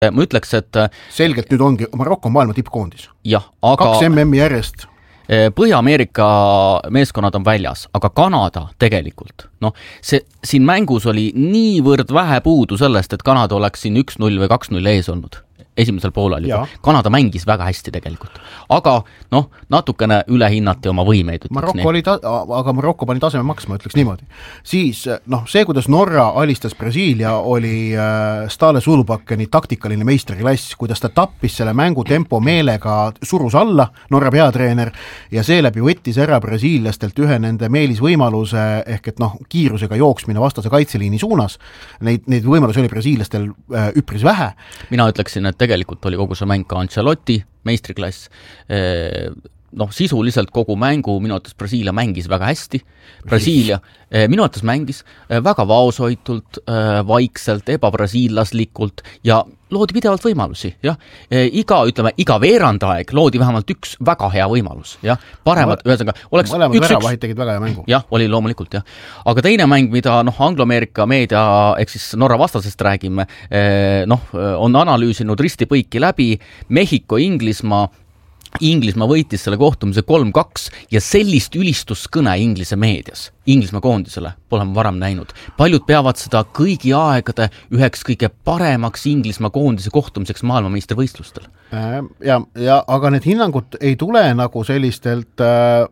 Ma ütleks, et selgelt nüüd ongi Maroko maailma tippkoondis. Jah, aga 2 MM järjest. Põhja-Ameerika meeskonnad on väljas, aga Kanada tegelikult. Siin mängus oli niivõrd vähe puudu sellest, et Kanada oleks siin 1-0 või 2-0 ees olnud. Esimesel poolel juba. Kanada mängis väga hästi tegelikult. Aga natukene ülehinnati oma võimeid. Aga Maroko pani taseme maksma, ütleks niimoodi. Siis see, kuidas Norra alistas Brasiilia, oli Stale Sulbakeni taktikaline meistriklass, kuidas ta tappis selle mängu tempo meelega surus alla, Norra peatreener, ja seeläbi võttis ära brasiillastelt ühe nende meelisvõimaluse ehk et kiirusega jooksmine vastase kaitseliini suunas. Neid võimalusi oli brasiillastel üpris vähe. Mina ütleksin, et tegelikult oli kogu see mäng ka Ancelotti meistriklass. Sisuliselt kogu mängu minu arvates Brasiilia mängis väga hästi. Brasiilia minu arvates mängis väga vaoshoitult, vaikselt, ebabrasiillaslikult ja loodi pidevalt võimalusi. Ja? Iga veerandaeg loodi vähemalt üks väga hea võimalus. Ja? Paremad, mõlemad väravahid tegid väga hea mängu. Jah, oli loomulikult. Ja. Aga teine mäng, mida Anglo-Ameerika meedia, ehk siis Norra vastasest räägime, on analüüsinud risti-põiki läbi Mehhiko, Inglismaa võitis selle kohtumise 3-2 ja sellist ülistuskõne Inglise meedias, Inglismaa koondisele pole ma varem näinud. Paljud peavad seda kõigi aegade üheks kõige paremaks Inglismaa koondise kohtumiseks maailmameistrivõistlustel. Ja aga need hinnangud ei tule nagu sellistelt,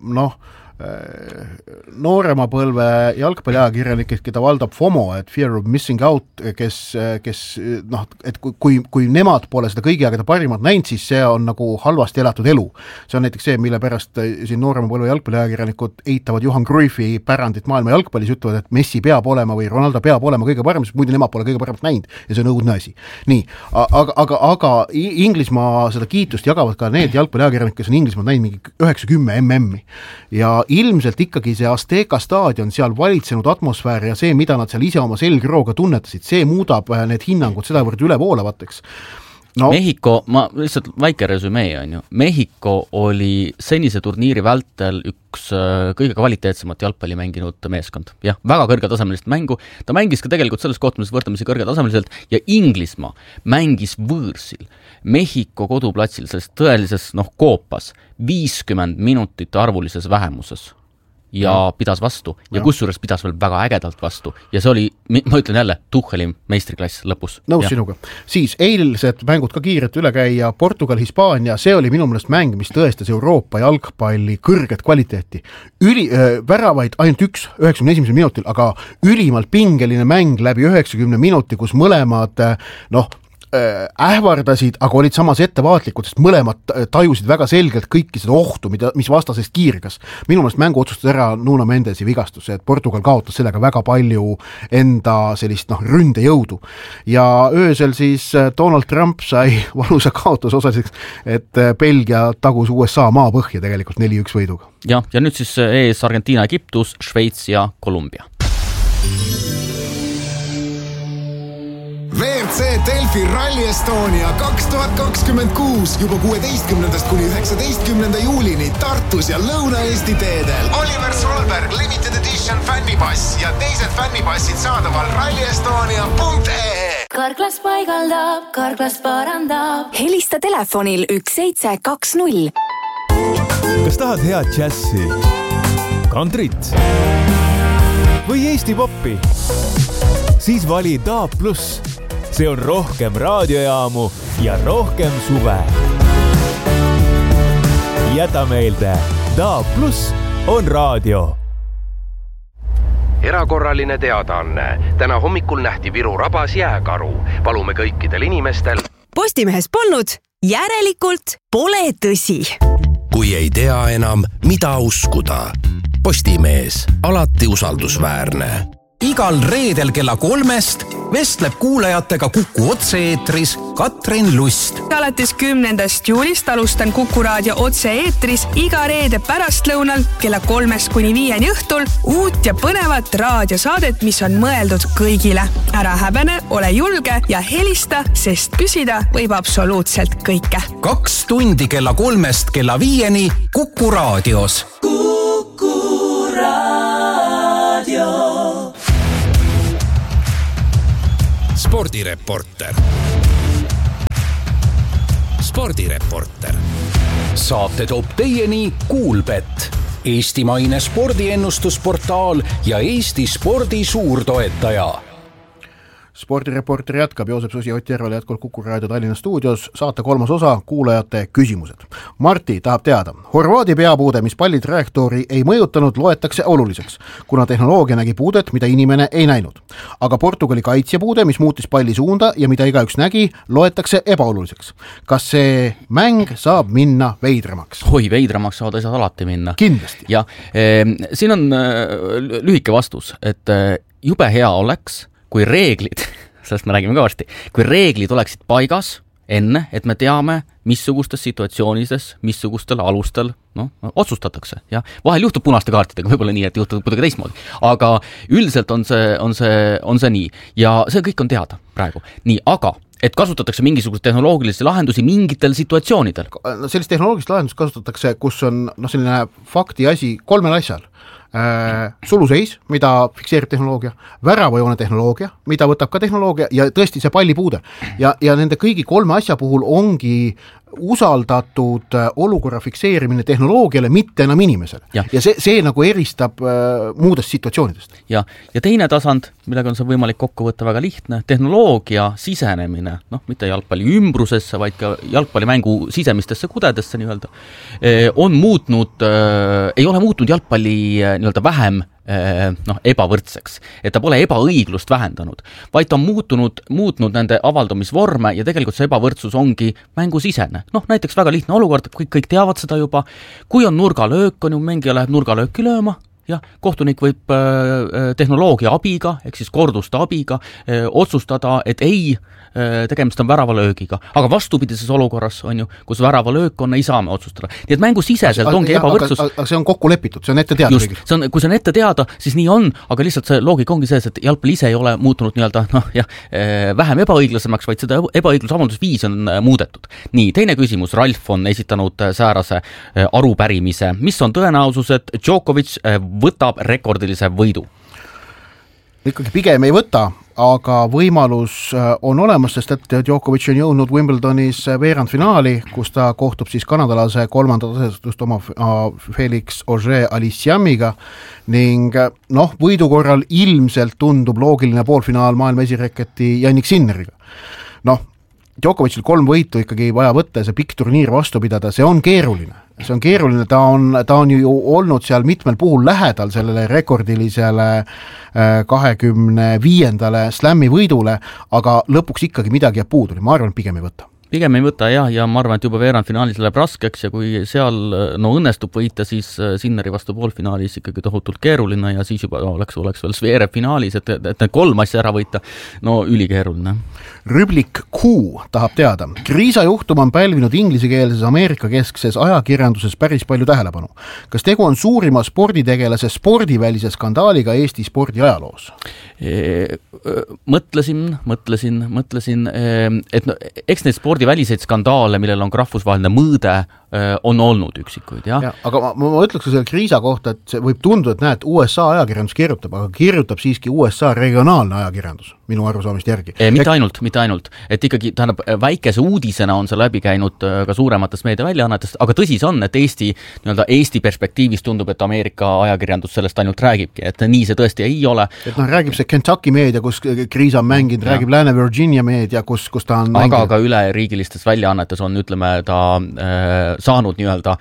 noorema põlve jalgpalliajakirjanikest, keda valdab FOMO, et Fear of Missing Out, kes et kui nemad pole seda kõigi aegade parimat näinud, siis see on nagu halvasti elatud elu. See on näiteks see, mille pärast siin noorema põlve jalgpalliajakirjanikud eitavad Johan Cruyffi pärandit maailma jalgpallis, ütlevad, et Messi peab olema või Ronaldo peab olema kõige parem, sest muidu nemad pole kõige paremat näinud ja see on õudne asi. Nii, aga Inglismaa seda kiitust jagavad ka need jalgpalliajakirjanikud, kes on Inglismaa näinud mingi 9-10 MM-i ja ilmselt ikkagi see Azteca staadion, seal valitsenud atmosfäär ja see, mida nad seal ise oma selgrooga tunnetasid, see muudab need hinnangud sedavõrd ülevoolavateks. Mehhiko, lihtsalt väike resümee on ju. Mehhiko oli senise turniiri vältel üks kõige kvaliteetsemat jalgpalli mänginud meeskond. Jah, väga kõrgetasemelist mängu. Ta mängis ka tegelikult selles kohtumises võrdlemisi kõrgetasemeliselt ja Inglismaa mängis võõrsil Mehhiko koduplatsil selles tõelises koopas 50 minutit arvulises vähemuses ja pidas vastu ja kusjuures pidas veel väga ägedalt vastu ja see oli, ma ütlen jälle, Tucheli meistriklass lõpus. Nõus sinuga. Siis eilsed mängud ka kiirelt üle käia, Portugal, Hispaania, see oli minu meelest mäng, mis tõestas Euroopa jalgpalli kõrget kvaliteeti. Väravaid ainult 91 minutil, aga ülimalt pingeline mäng läbi 90 minuti, kus mõlemad ähvardasid, aga olid samas ettevaatlikud, sest mõlemad tajusid väga selgelt kõiki seda ohtu, mis vastasest kiirgas. Minu meelest mängu otsustas ära Nuno Mendesi vigastus, et Portugal kaotas sellega väga palju enda sellist ründejõudu. Ja öösel siis Donald Trump sai valusa kaotuse osaliseks, et Belgia tagus USA maapõhja tegelikult 4-1 võiduga. Ja nüüd siis ees Argentiina, Egiptus, Šveits ja Kolumbia. WRC Delfi Rally Estonia 2026 juba 16. kuni 19. juulini Tartus ja Lõuna-Eesti teedel. Oliver Solberg Limited Edition fännipass ja teised fännipassid saadaval rallyestonia.ee. Karklas paigaldab, Karklas parandab. Helista telefonil 1720. Kas tahad head džässi, kantrit või Eesti poppi? Siis vali DAB+. See on rohkem raadiojaamu ja rohkem suve. Jäta meelde, DAB+ on raadio. Erakorraline teadaanne. Täna hommikul nähti Viru rabas jääkaru. Palume kõikidel inimestel. Postimehes polnud, järelikult pole tõsi. Kui ei tea enam, mida uskuda. Postimees, alati usaldusväärne. Igal reedel kella 3 vestleb kuulajatega Kuku otse-eetris Katrin Lust. Alates 10. juulist alustan Kuku raadio otse-eetris iga reede pärastlõunal kella 3 kuni 5 õhtul uut ja põnevat raadiosaadet, mis on mõeldud kõigile. Ära häbene, ole julge ja helista, sest küsida võib absoluutselt kõike. 2 tundi kella 3 kella 5 Kuku raadios. Kuku raadio. Spordireporter. spordireporter. Saate toob teieni Kuulbet, eestimaine spordiennustusportaal ja Eesti spordi suurtoetaja. Spordireporter jätkab, Joosep Susi, Ott Järvel jätkul Kuku Raadio Tallinna stuudios, saate 3. osa, kuulajate küsimused. Marti tahab teada, Horvaadi peapuude, mis palli trajektoori ei mõjutanud, loetakse oluliseks, kuna tehnoloogia nägi puudet, mida inimene ei näinud. Aga Portugali kaitsjapuude, mis muutis palli suunda ja mida igaüks nägi, loetakse ebaoluliseks. Kas see mäng saab minna veidramaks? Oi, veidramaks saavad asjad alati minna. Kindlasti. Ja siin on lühike vastus, et jube hea oleks, kui reeglid, sellest me räägime ka varsti, kui reeglid oleksid paigas enne, et me teame, missugustes situatsioonides, missugustel alustel otsustatakse. Ja vahel juhtub punaste kaartidega, võib-olla nii, et juhtub kuidagi teistmoodi. Aga üldiselt on see nii. Ja see kõik on teada praegu. Nii, aga et kasutatakse mingisugust tehnoloogilisi lahendusi mingitel situatsioonidel. Sellist tehnoloogilist lahendust kasutatakse, kus on selline fakti asi 3 asjal. Suluseis, mida fikseerib tehnoloogia, väravajoone tehnoloogia, mida võtab ka tehnoloogia ja tõesti see pallipuude. Ja nende kõigi 3 asja puhul ongi usaldatud olukorra fikseerimine tehnoloogiale, mitte enam inimesele. Ja see nagu eristab muudest situatsioonidest. Ja teine tasand, millega on see võimalik kokku võtta väga lihtne, tehnoloogia sisenemine, mitte jalgpalli ümbrusesse, vaid ka jalgpallimängu sisemistesse kudedesse nii-öelda, ei ole muutnud jalgpalli nii-öelda vähem ebavõrdseks, et ta pole ebaõiglust vähendanud, vaid ta on muutnud nende avaldumisvorme ja tegelikult see ebavõrdsus ongi mängusisene. Näiteks väga lihtne olukord, kõik teavad seda juba, kui on nurgalöök, on ju mängija läheb nurgalööki lööma, ja kohtunik võib tehnoloogia abiga, ehk siis korduste abiga otsustada, et ei, tegemist on väravalöögiga. Aga vastupidises olukorras on ju, kus väravalöök on, ei saa me otsustada. Nii et mängu siseselt ongi ebavõrdsus. Aga see on kokku lepitud, see on ette teada. Just, kui see on ette teada, siis nii on, aga lihtsalt see loogika ongi sees, et jalgpall ise ei ole muutunud nii-öelda vähem ebaõiglasemaks, vaid seda ebaõiglusavaldusviis on muudetud. Nii, teine küsimus, Ralf on esitanud säärase arupärimise. Mis on tõenäosus, et Djokovic võtab rekordilise võidu? Ikkagi pigem ei võta, aga võimalus on olemas, sest et Djokovic on jõudnud Wimbledonis veerandfinaali, kus ta kohtub siis kanadalase 3. tasestust oma Felix Auger-Aliassiamiga ning võidu korral ilmselt tundub loogiline poolfinaal maailma esireketi Jannik Sinneriga. Djokovicil 3 võitu ikkagi vaja võtta ja see pikk turniir vastu pidada, see on keeruline. See on keeruline, ta on ju olnud seal mitmel puhul lähedal sellele rekordilisele 25. slammi võidule, aga lõpuks ikkagi midagi jääb puudu, ma arvan, pigem ei võta. Pigem ei võta ja ma arvan, et juba veerandfinaalis läheb raskeks ja kui seal õnnestub võita, siis Sinneri vastu poolfinaalis ikkagi tohutult keeruline ja siis juba oleks veel Zverev finaalis, et need 3 asja ära võita, ülikeeruline. Rüblik Q tahab teada. Kriisa juhtum on pälvinud inglisekeelses Ameerika keskses ajakirjanduses päris palju tähelepanu. Kas tegu on suurima sporditegelase spordivälise skandaaliga Eesti spordi ajaloos? Mõtlesin, et eks need spordiväliseid skandaale, millel on rahvusvaheline mõõde, on olnud üksikuid, jah. Aga ma ütleks ka selle kriisa kohta, et see võib tunduda, et näed, USA ajakirjandus kirjutab, aga kirjutab siiski USA regionaalne ajakirjandus, minu arvasamist järgi. Mitte ainult, et ikkagi väikese uudisena on see läbi käinud ka suurematest meediaväljaannetest, aga tõsi see on, et Eesti perspektiivis tundub, et Ameerika ajakirjandus sellest ainult räägibki, et nii see tõesti ei ole. Et räägib see Kentucky meedia, kus kriisa on mänginud, räägib Lääne-Virginia meedia, kus ta on mänginud. Aga ka üleriigilistes väljaannetes on, ta saanud nii-öelda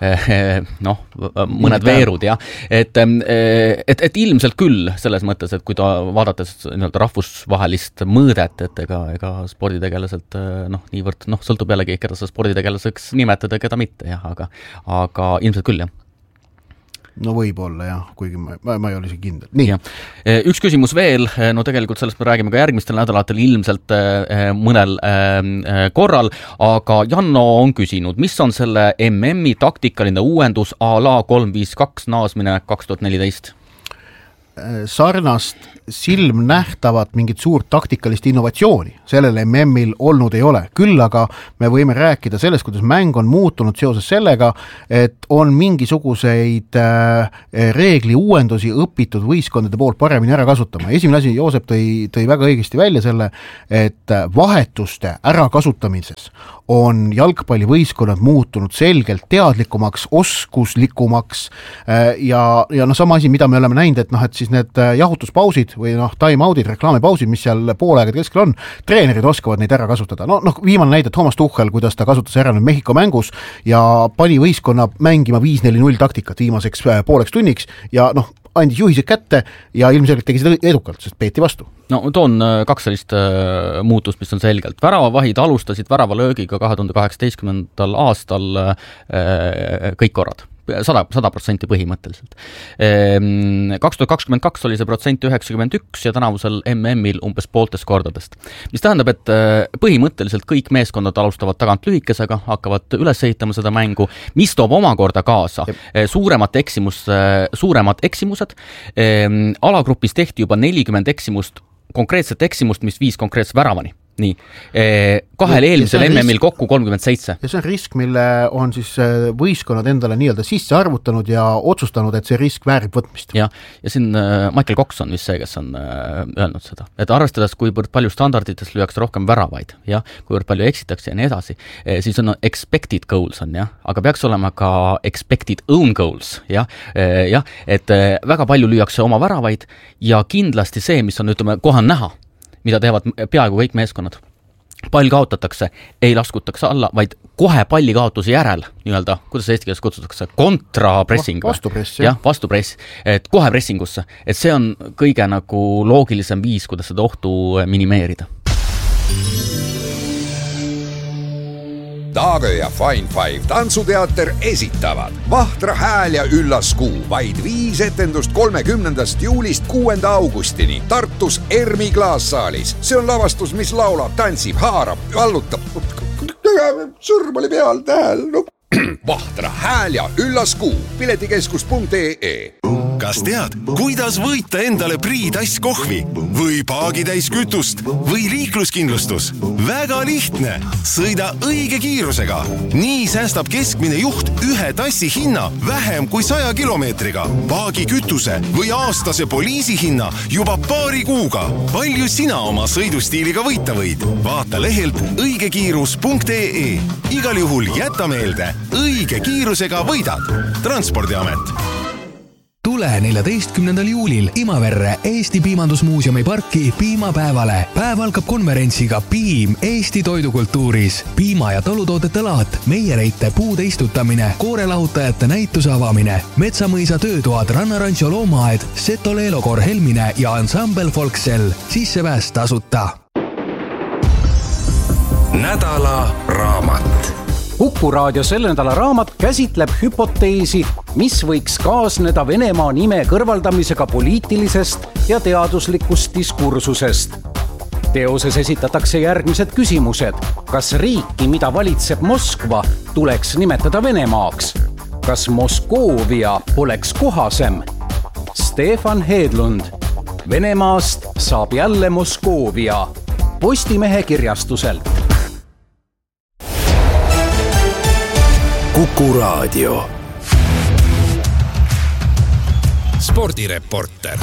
mõned veerud, jah. Et ilmselt küll selles mõttes, et kui ta vaadates nii-öelda rahvusvahelist mõõdet, et ega sporditegelased niivõrd, sõltub jällegi, keda sa sporditegelaseks nimetada, keda mitte, jah, aga ilmselt küll, jah. No võib-olla jah, kuigi ma ei ole isegi kindel. Nii. Üks küsimus veel, tegelikult sellest me räägime ka järgmistel nädalatel ilmselt mõnel korral, aga Janno on küsinud, mis on selle MM-i taktikaline uuendus a la 3-5-2 naasmine 2014? sarnast silmnähtavat mingit suurt taktikalist innovatsiooni sellel MM-il olnud ei ole. Küll aga me võime rääkida sellest, kuidas mäng on muutunud seoses sellega, et on mingisuguseid reegli uuendusi õpitud võistkondade poolt paremini ära kasutama. Esimene asi, Joosep tõi väga õigesti välja selle, et vahetuste ärakasutamises on jalgpallivõistkonnad muutunud selgelt teadlikumaks, oskuslikumaks ja sama asi, mida me oleme näinud, et siis need jahutuspausid või time-outid, reklaamipausid, mis seal pooleaegade keskel on, treenerid oskavad neid ära kasutada. Viimane näide Thomas Tuchel, kuidas ta kasutas ära nüüd Mehhiko mängus ja pani võistkonna mängima 5-4-0 taktikat viimaseks pooleks tunniks ja andis juhised kätte ja ilmselgelt tegi seda edukalt, sest peeti vastu. Toon 2 sellist muutust, mis on selgelt. Väravavahid alustasid väravalöögiga 2018. aastal kõik korrad. 100% põhimõtteliselt. 2022 oli see protsent 91 ja tänavusel MM-il umbes pooltest kordadest. Mis tähendab, et põhimõtteliselt kõik meeskonnad alustavad tagant lühikesega, hakkavad üles ehitama seda mängu, mis toob omakorda kaasa suuremad eksimused. Alagrupis tehti juba 40 konkreetset eksimust, mis viis konkreetselt väravani. Nii, 2 eelmisel MM-il kokku 37. Ja see on risk, mille on siis võistkonnad endale nii-öelda sisse arvutanud ja otsustanud, et see risk väärib võtmist. Ja siin Michael Cox on vist see, kes on öelnud seda. Et arvestades, kuivõrd palju standardites lüüakse rohkem väravaid, kuivõrd palju eksitakse ja nii edasi, siis on expected goals on, aga peaks olema ka expected own goals, et väga palju lüüakse oma väravaid ja kindlasti see, mis on kohe näha, mida teevad peaaegu kõik meeskonnad. Pall kaotatakse, ei laskutakse alla, vaid kohe palli kaotuse järel, nii-öelda, kuidas eesti keeles kutsutakse, kontrapressing. Vastupress, vastupress, et kohe pressingusse. Et see on kõige loogilisem viis, kuidas seda ohtu minimeerida. Taagö ja Fine Five tantsuteater esitavad Vahtra hääl ja üllas kuu, vaid 5 etendust 30. juulist 6. augustini Tartus Ermi klaassaalis. See on lavastus, mis laulab, tantsib, haarab, vallutab. Sõrm oli peal tähel. Vahtra hääl ja üllas kuu. Piletikeskus.ee. Kas tead, kuidas võita endale Priidass kohvi või paagitäis kütust või liikluskindlustus? Väga lihtne. Sõida õige kiirusega. Nii säästab keskmine juht 1 tassi hinna vähem kui 100 kilomeetriga. Paagi kütuse või aastase poliisi hinna juba paari kuuga. Palju sina oma sõidustiiliga võita võid? Vaata lehelt õigekiirus.ee. Igal juhul jäta meelde, õige kiirusega võidad. Transpordiamet. Tule 14. juulil Imaverre Eesti Piimandusmuuseumi parki piimapäevale. Päev algab konverentsiga Piim Eesti toidukultuuris. Piima- ja talutoodete laat, meiereite puude istutamine, koorelahutajate näituse avamine, Metsamõisa töötoad, Rannarancho loomaaed, Seto-Leelokor Helmine ja Ensemble Folksel. Sissepääs tasuta. Nädala raamat. Kuku raadio selle nädala raamat käsitleb hüpoteesi, mis võiks kaasneda Venemaa nime kõrvaldamisega poliitilisest ja teaduslikust diskursusest. Teoses esitatakse järgmised küsimused. Kas riiki, mida valitseb Moskva, tuleks nimetada Venemaaks? Kas Moskoovia oleks kohasem? Stefan Hedlund. Venemaast saab jälle Moskoovia. Postimehe kirjastuselt. Kuku raadio. Spordireporter.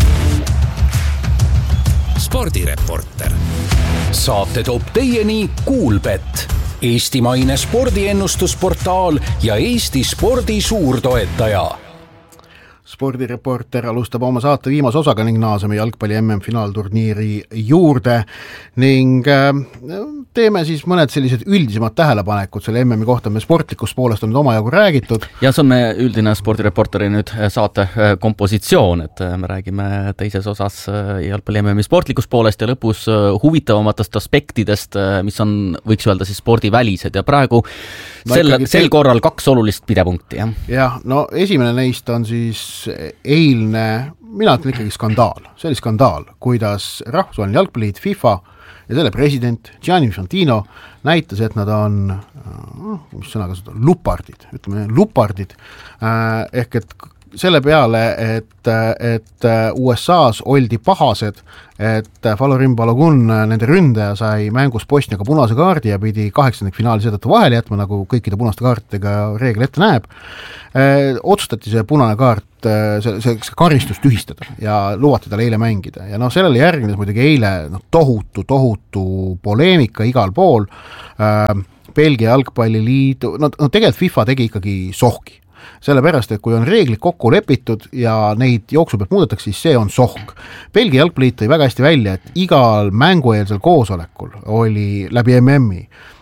Saate toob teieni Kuulbet, eestimaine spordiennustusportaal ja Eesti spordi suurtoetaja. Spordireporter alustab oma saate viimase osaga ning naaseme jalgpalli MM-finaalturniiri juurde ning teeme siis mõned sellised üldisemad tähelepanekud selle MM-i kohta. Me sportlikust poolest on nüüd omajagu räägitud. Ja see on me üldine spordireporteri nüüd saate kompositsioon, et me räägime teises osas jalgpalli MM-i sportlikust poolest ja lõpus huvitavamatest aspektidest, mis on, võiks öelda siis spordivälised ja praegu sel korral 2 olulist pidepunkti. Jah, no esimene neist on siis eilne, mina ütlen ikkagi skandaal. See oli skandaal, kuidas rahvusvaheline jalgpalliliit FIFA ja selle president Gianni Infantino näitas, et nad on, mis sõna kasutada, lupardid, ütleme lupardid, ehk et selle peale, et USA-s oldi pahased, et Falorin Balogun, nende ründaja, sai mängus Bosniaga punase kaardi ja pidi 8. finaali seetõttu vahele jätma, nagu kõikide punaste kaartidega reegel ette näeb, otsustati see punane kaart, see karistus tühistada ja lubati tal eile mängida. Ja sellele järgnes muidugi eile tohutu poleemika igal pool, Belgia jalgpalliliidu, tegelikult FIFA tegi ikkagi sohki. Sellepärast, et kui on reeglid kokku lepitud ja neid jooksu pealt muudetakse, siis see on sohk. Belgia jalgpalliit tõi väga hästi välja, et igal mängueelsel koosolekul oli läbi MM-i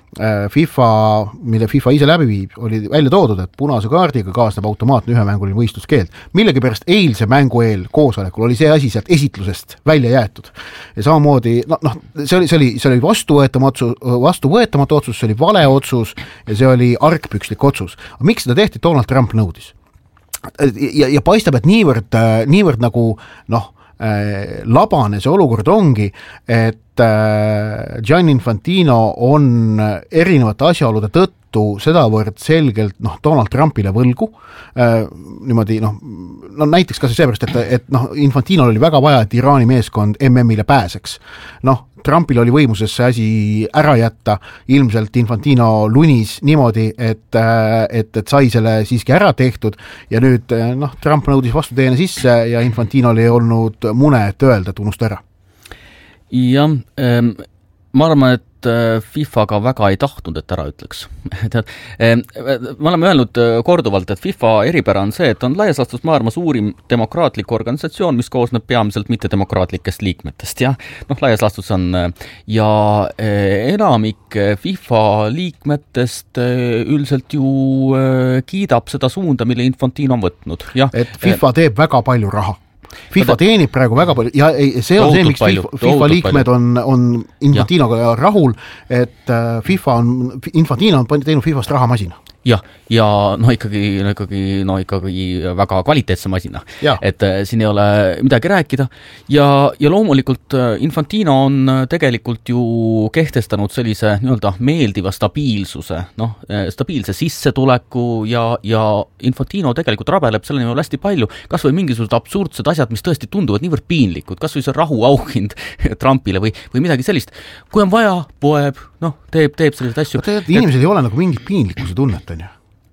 mille FIFA ise läbi viib, oli välja toodud, et punase kaardiga kaasneb automaatne ühemänguline võistluskeeld. Millegipärast eilse mängu eel koosolekul oli see asi sealt esitlusest välja jäetud. Ja samamoodi, see oli vastuvõetamatu otsus, see oli vale otsus ja see oli argpükslik otsus. Aga miks seda tehti? Donald Trump nõudis. Ja paistab, et niivõrd nagu, labane see olukord ongi, et Gianni Infantino on erinevate asjaolude tõttu sedavõrd selgelt Donald Trumpile võlgu, niimoodi, näiteks ka seepärast, et Infantinol oli väga vaja, et Iraani meeskond MM-ile pääseks. Trumpil oli võimuses see asi ära jätta, ilmselt Infantino lunis niimoodi, et sai selle siiski ära tehtud ja nüüd Trump nõudis vastuteene sisse ja Infantinol ei olnud mune, et öelda, et unusta ära. Jah, ma arvan, et FIFA ka väga ei tahtnud, et ära ütleks. Me oleme öelnud korduvalt, et FIFA eripära on see, et on laias laastus maailma suurim demokraatlik organisatsioon, mis koosneb peamiselt mittedemokraatlikest liikmetest. Ja laias laastus on ja enamik FIFA liikmetest üldiselt ju kiidab seda suunda, mille Infantino on võtnud. Ja, et FIFA teeb väga palju raha. FIFA teenib praegu väga palju ja see on see, miks FIFA liikmed on Infantinoga rahul, et Infantino on teinud FIFast rahamasina. Ja ikkagi väga kvaliteetse masina. Et siin ei ole midagi rääkida ja loomulikult Infantino on tegelikult ju kehtestanud sellise meeldiva stabiilsuse, stabiilse sissetuleku ja Infantino tegelikult rabeleb selle nimel hästi palju, kas või mingisugused absurdsed asjad, mis tõesti tunduvad niivõrd piinlikud, kas või see rahuauhind Trumpile või midagi sellist. Kui on vaja, poeb, teeb selliseid asju. Inimesed ei ole nagu mingit piinlikkuse tunnet, on ju?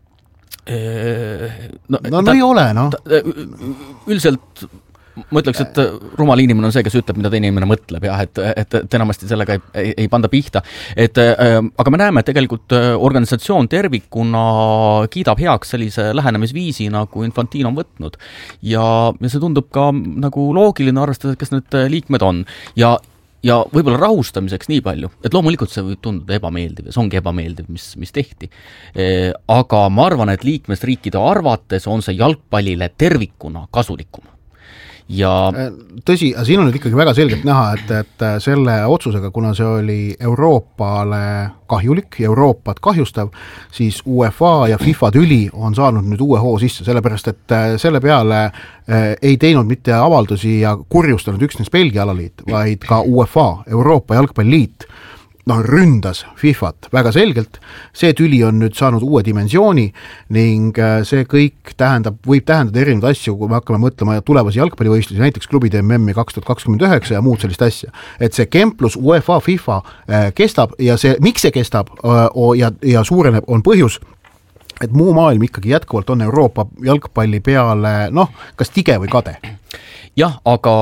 Ei ole, Üldiselt ma ütleks, et rumal inimene on see, kes ütleb, mida teine inimene mõtleb, et enamasti sellega ei panda pihta. Aga me näeme, et tegelikult organisatsioon tervikuna kiidab heaks sellise lähenemisviisi, nagu Infantino on võtnud. Ja see tundub ka nagu loogiline arvestada, kes need liikmed on. Ja võib-olla rahustamiseks nii palju, et loomulikult see võib tunduda ebameeldiv ja see ongi ebameeldiv, mis tehti. Aga ma arvan, et liikmesriikide arvates on see jalgpallile tervikuna kasulikum. Ja tõsi, siin on nüüd ikkagi väga selgelt näha, et selle otsusega, kuna see oli Euroopale kahjulik ja Euroopat kahjustav, siis UEFA ja FIFA tüli on saanud nüüd uue hoo sisse, sellepärast et selle peale ei teinud mitte avaldusi ja kurjustanud üksnes Belgia alaliit, vaid ka UEFA, Euroopa jalgpalliliit ründas FIFat väga selgelt. See tüli on nüüd saanud uue dimensiooni ning see kõik võib tähendada erinevaid asju, kui me hakkame mõtlema tulevasi jalgpallivõistlusi, näiteks klubide MM-i 2029 ja muud sellist asja. Et see kemplus UEFA, FIFA kestab ja miks see kestab ja suureneb on põhjus, et muu maailm ikkagi jätkuvalt on Euroopa jalgpalli peale, kas tige või kade? Jah, aga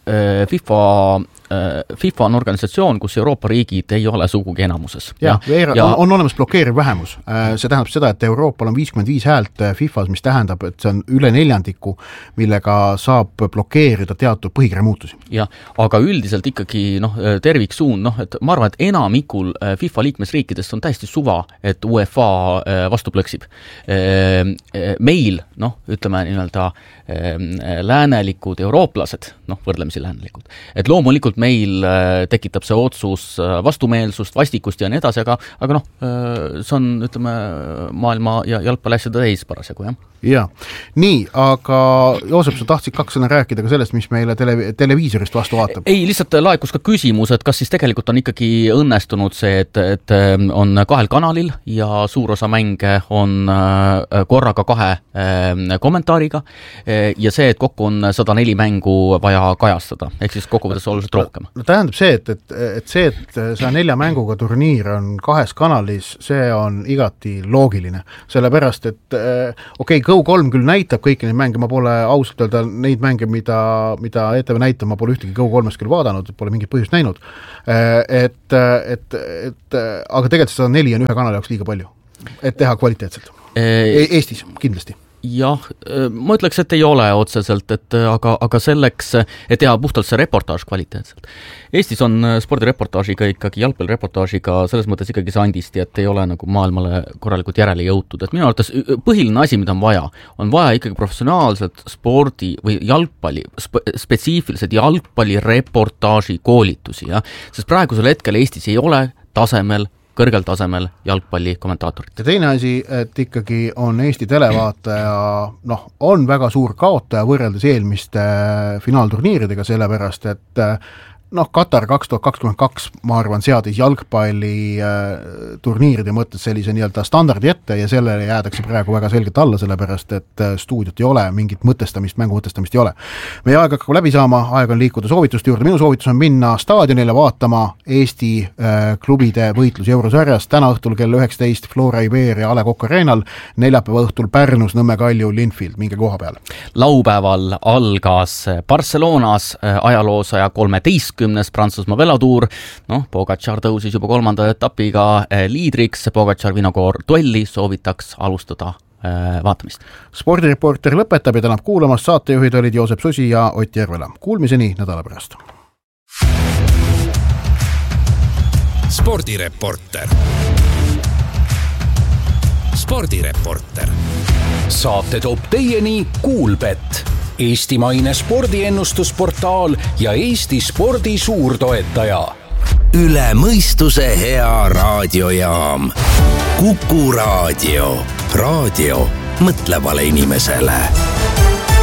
FIFA on organisatsioon, kus Euroopa riigid ei ole sugugi enamuses. On olemas blokeeriv vähemus. See tähendab seda, et Euroopal on 55 häält FIFas, mis tähendab, et see on üle 4, millega saab blokeerida teatud põhikirja muutusi. Ja, aga üldiselt ikkagi terviksuund, et ma arvan, et enamikul FIFA liikmesriikidest on täiesti suva, et UEFA vastu plõksib. Meil, ütleme läänelikud eurooplased, võrdlemisi läänelikud, et loomulikult meil tekitab see otsus vastumeelsust, vastikust ja nii edasi, aga noh, see on, ütleme, maailma ja jalgpalliasjade täis parasjagu, jah. Ja, nii, aga Joosep, sa tahtsid 2 sõna rääkida ka sellest, mis meile televiisorist vastu vaatab? Ei, lihtsalt laekus ka küsimus, et kas siis tegelikult on ikkagi õnnestunud see, et on 2 kanalil ja suur osa mänge on korraga 2 kommentaariga ja see, et kokku on 104 mängu vaja kajastada, ehk siis kokkuvõttes oluliselt rohkem. No tähendab see, et 104 mänguga turniir on 2 kanalis, see on igati loogiline, sellepärast, et okei, Go3 küll näitab kõiki neid mänge, ma pole ausalt öelda neid mänge, mida ETV näitab, ma pole ühtegi Go3-s küll vaadanud, pole mingit põhjust näinud, aga tegelikult 104 on 1 kanali jaoks liiga palju, et teha kvaliteetselt. Eestis kindlasti. Jah, ma ütleks, et ei ole otseselt, aga selleks, et teha puhtalt see reportaaž kvaliteetselt. Eestis on spordireportaažiga ikkagi, jalgpallireportaažiga selles mõttes ikkagi sandisti, et ei ole nagu maailmale korralikult järele jõutud. Et minu arvates põhiline asi, mida on vaja ikkagi professionaalselt spordi või jalgpalli, spetsiifilised jalgpallireportaaži koolitusi, ja? Sest praegusel hetkel Eestis ei ole kõrgel tasemel jalgpalli kommentaatorit. Ja teine asi, et ikkagi on Eesti televaataja, on väga suur kaotaja võrreldes eelmiste finaalturniiridega, sellepärast, et Katar 2022, ma arvan, seadis jalgpalli turniiride mõttes sellise nii-öelda standardi ette ja sellele jäädakse praegu väga selgelt alla, sellepärast, et stuudiot ei ole, mingit mängu mõtestamist ei ole. Meie aeg hakkab läbi saama, aeg on liikuda soovituste juurde. Minu soovitus on minna staadionile vaatama Eesti klubide võitlusi Eurosarjas. Täna õhtul kell 19 Flora Iberia A. Le Coq Arenal, neljapäeva õhtul Pärnus, Nõmme Kalju, Linfield, minge koha peale. Laupäeval algas Barcelonas ajaloosaja 13. Prantsusmaa velotuur, Pogačar tõusis juba 3. etapiga liidriks, Pogačar Vinokoor duelli soovitaks alustada vaatamist. Spordireporter lõpetab ja tänab kuulamast, saatejuhid olid Joosep Susi ja Ott Järvela. Kuulmiseni nädala pärast. Spordireporter. Saate toob teieni Kuulbett, eestimaine spordiennustusportaal ja Eesti spordi suurtoetaja. Üle mõistuse hea raadiojaam. Kuku Raadio. Raadio mõtlevale inimesele.